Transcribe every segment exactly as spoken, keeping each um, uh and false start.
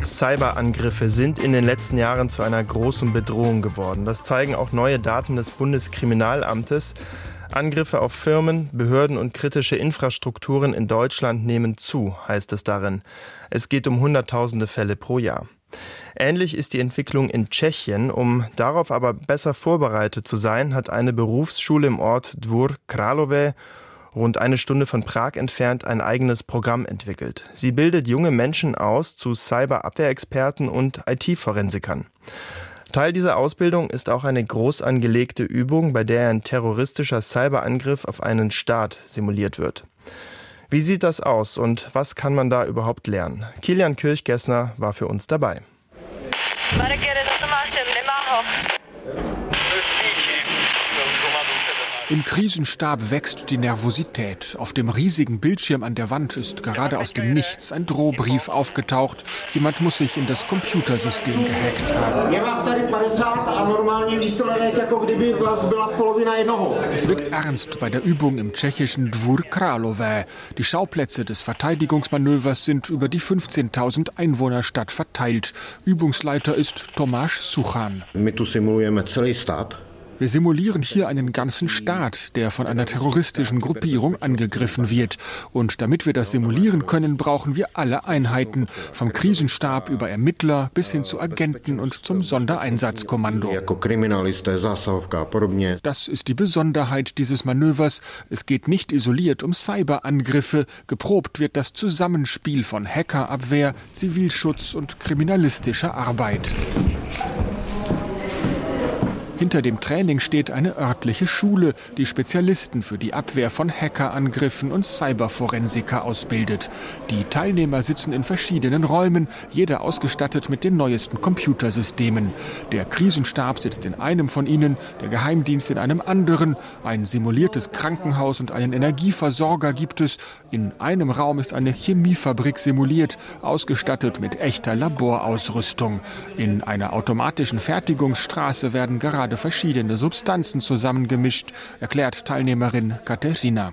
Cyberangriffe sind in den letzten Jahren zu einer großen Bedrohung geworden. Das zeigen auch neue Daten des Bundeskriminalamtes. Angriffe auf Firmen, Behörden und kritische Infrastrukturen in Deutschland nehmen zu, heißt es darin. Es geht um Hunderttausende Fälle pro Jahr. Ähnlich ist die Entwicklung in Tschechien. Um darauf aber besser vorbereitet zu sein, hat eine Berufsschule im Ort Dvůr Králové, rund eine Stunde von Prag entfernt, ein eigenes Programm entwickelt. Sie bildet junge Menschen aus zu Cyberabwehrexperten und I T-Forensikern. Teil dieser Ausbildung ist auch eine groß angelegte Übung, bei der ein terroristischer Cyberangriff auf einen Staat simuliert wird. Wie sieht das aus und was kann man da überhaupt lernen? Kilian Kirchgessner war für uns dabei. Im Krisenstab wächst die Nervosität. Auf dem riesigen Bildschirm an der Wand ist gerade aus dem Nichts ein Drohbrief aufgetaucht. Jemand muss sich in das Computersystem gehackt haben. Es wird ernst bei der Übung im tschechischen Dvůr Králové. Die Schauplätze des Verteidigungsmanövers sind über die fünfzehntausend Einwohnerstadt verteilt. Übungsleiter ist Tomáš Suchan. Wir simulieren hier einen ganzen Staat, der von einer terroristischen Gruppierung angegriffen wird. Und damit wir das simulieren können, brauchen wir alle Einheiten, vom Krisenstab über Ermittler bis hin zu Agenten und zum Sondereinsatzkommando. Das ist die Besonderheit dieses Manövers. Es geht nicht isoliert um Cyberangriffe. Geprobt wird das Zusammenspiel von Hackerabwehr, Zivilschutz und kriminalistischer Arbeit. Hinter dem Training steht eine örtliche Schule, die Spezialisten für die Abwehr von Hackerangriffen und Cyberforensiker ausbildet. Die Teilnehmer sitzen in verschiedenen Räumen, jeder ausgestattet mit den neuesten Computersystemen. Der Krisenstab sitzt in einem von ihnen, der Geheimdienst in einem anderen. Ein simuliertes Krankenhaus und einen Energieversorger gibt es. In einem Raum ist eine Chemiefabrik simuliert, ausgestattet mit echter Laborausrüstung. In einer automatischen Fertigungsstraße werden gerade verschiedene Substanzen zusammengemischt, erklärt Teilnehmerin Kateřina.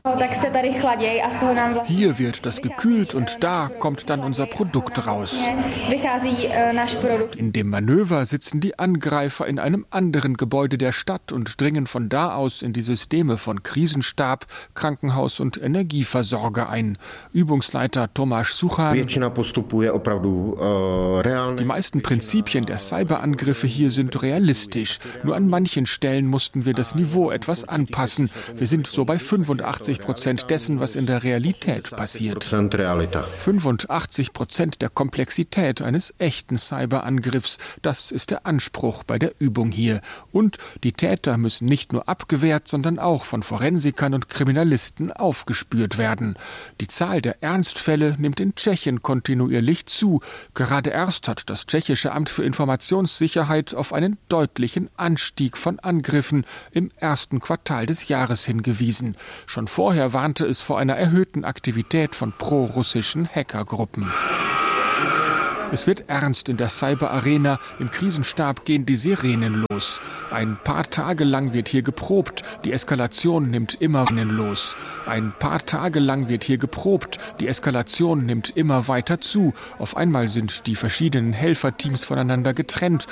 Hier wird das gekühlt und da kommt dann unser Produkt raus. In dem Manöver sitzen die Angreifer in einem anderen Gebäude der Stadt und dringen von da aus in die Systeme von Krisenstab, Krankenhaus und Energieversorger ein. Übungsleiter Tomáš Suchan. Die meisten Prinzipien der Cyberangriffe hier sind realistisch. Nur an manchen Stellen mussten wir das Niveau etwas anpassen. Wir sind so bei fünfundachtzig Prozent dessen, was in der Realität passiert. fünfundachtzig Prozent der Komplexität eines echten Cyberangriffs. Das ist der Anspruch bei der Übung hier. Und die Täter müssen nicht nur abgewehrt, sondern auch von Forensikern und Kriminalisten aufgespürt werden. Die Zahl der Ernstfälle nimmt in Tschechien kontinuierlich zu. Gerade erst hat das tschechische Amt für Informationssicherheit auf einen deutlichen Anstieg von Angriffen im ersten Quartal des Jahres hingewiesen. Schon vorher warnte es vor einer erhöhten Aktivität von pro-russischen Hackergruppen. Es wird ernst in der Cyberarena. Im Krisenstab gehen die Sirenen los. Ein paar Tage lang wird hier geprobt. Die Eskalation nimmt immer los. Ein paar Tage lang wird hier geprobt. Die Eskalation nimmt immer weiter zu. Auf einmal sind die verschiedenen Helferteams voneinander getrennt